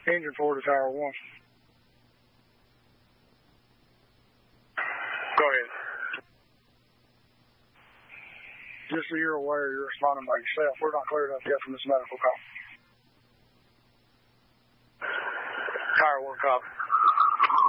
Engine 4 to Tower 1. Go ahead. Just so you're aware, you're responding by yourself. We're not cleared up yet from this medical call. Tower 1 copy.